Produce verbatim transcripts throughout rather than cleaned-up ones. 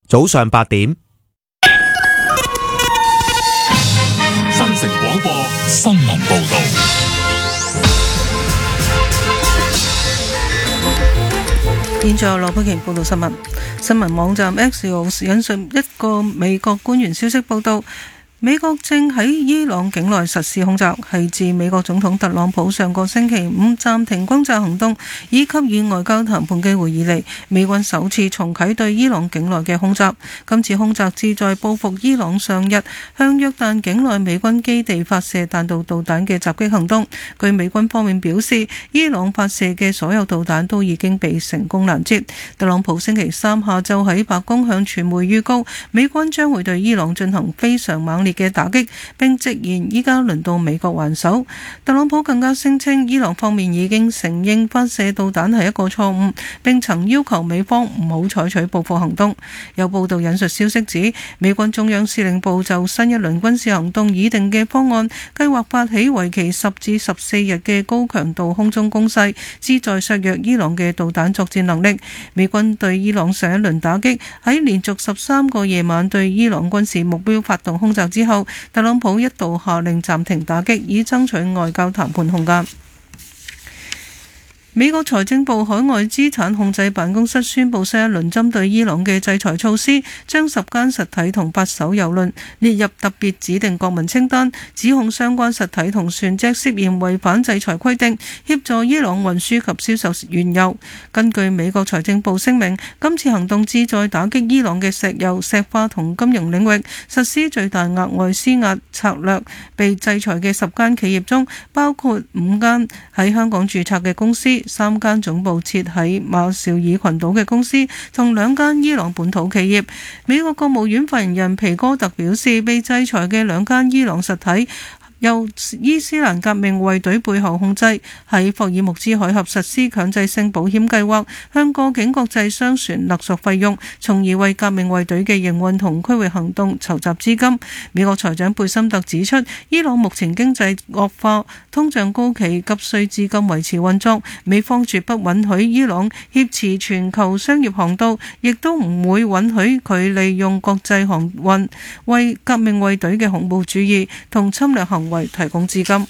早上八點， 新城廣播新聞報道。 現在羅佩瓊報道新聞。新聞網站 Axios 引述一個美國官員消息報道，美國正喺伊朗境內實施空襲，係自美國總統特朗普上個星期五暫停轟炸行動以給予外交談判機會以嚟，美軍首次重啟對伊朗境內嘅空襲。今次空襲旨在報復伊朗上日向約旦境內美軍基地發射彈道導彈嘅襲擊行動。據美軍方面表示，伊朗發射嘅所有導彈都已經被成功攔截。特朗普星期三下晝喺白宮向傳媒預告，美軍將會對伊朗進行非常猛烈嘅打擊，並直言依家輪到美國還手。特朗普更加聲稱伊朗方面已經承認發射導彈係一個錯誤，並曾要求美方唔好採取報復行動。有報道引述消息指，美軍中央司令部就新一輪軍事行動擬定嘅方案，計劃發起為期十至十四日嘅高強度空中攻勢，旨在削弱伊朗嘅導彈作戰能力。美軍對伊朗上一輪打擊喺連續十三個夜晚對伊朗軍事目標發動空襲之後，特朗普一度下令暫停打擊，以爭取外交談判空間。美國財政部海外資產控制辦公室宣布新一輪針對伊朗嘅制裁措施，將十間實體同八艘郵輪列入特別指定國民清單，指控相關實體同船隻涉嫌違反制裁規定，協助伊朗運輸及銷售原油。根據美國財政部聲明，今次行動旨在打擊伊朗嘅石油、石化同金融領域，實施最大額外施壓策略。被制裁嘅十間企業中，包括五間喺香港註冊嘅公司，三間總部設喺馬紹爾群島嘅公司，同兩間伊朗本土企業。美國國務院發言人皮哥特表示，被制裁嘅兩間伊朗實體由伊斯蘭革命衛隊背後控制，喺霍爾木茲海峽實施強制性保險計劃，向過境國際商船勒索費用，從而為革命衛隊嘅營運同區域行動籌集資金。美國財長貝森特指出，伊朗目前經濟惡化，通脹高企，急需資金維持運作。美方絕不允許伊朗挾持全球商業航道，亦都唔會允許佢利用國際航運為革命衛隊嘅恐怖主義同侵略行為為提供資金。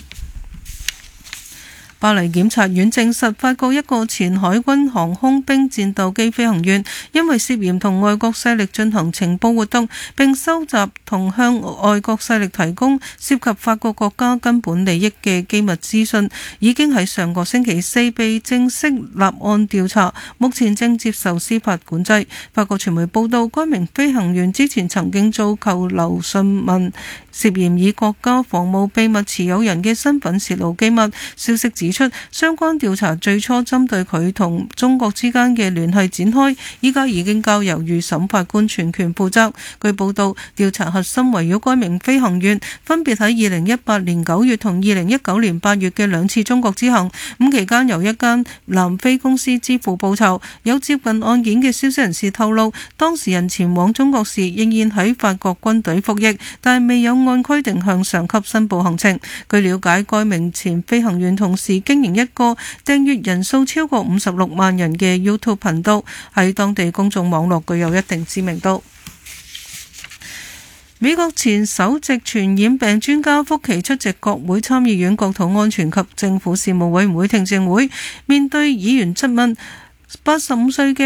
巴黎檢察院證實，法國一個前海軍航空兵戰鬥機飛行員因為涉嫌同外國勢力進行情報活動，並收集同向外國勢力提供涉及法國國家根本利益嘅機密資訊，已經喺上個星期四被正式立案調查，目前正接受司法管制。法國傳媒報道，該名飛行員之前曾經遭扣留訊問，涉嫌以國家防務秘密持有人嘅身份泄露機密。消息指出，相關調查最初針對佢同中國之間嘅聯繫展開，依家已經交由預審法官全權負責。據報道，調查核心圍繞該名飛行員分別喺二零一八年九月同二零一九年八月嘅兩次中國之行，咁期間由一間南非公司支付報酬。有接近案件嘅消息人士透露，當事人前往中國時仍然喺法國軍隊服役，但未有按規定向上級申報行程。據了解，該名前飛行員同時經營一個訂閱人數超過五十六萬人嘅 YouTube 頻道，喺當地公眾網絡具有一定知名度。美國前首席傳染病專家福奇出席國會參議院國土安全及政府事務委員會聽證會，面對議員質問，八十五歲嘅